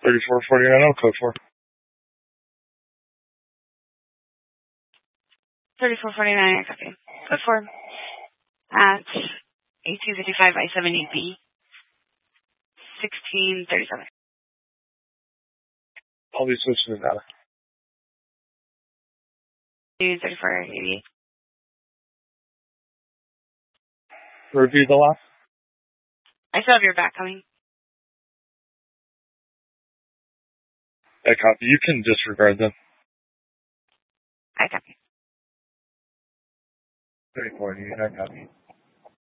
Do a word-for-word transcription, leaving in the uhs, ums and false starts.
thirty-four forty-nine, oh, code four. thirty-four forty-nine, I copy. Code four. At eighteen fifty-five I seventy B. sixteen thirty-seven. I'll be switching to data. thirty-four eighty-eight. Repeat the last. I still have your back coming. I copy. You can disregard them. I copy. thirty-four eighty-eight, I copy.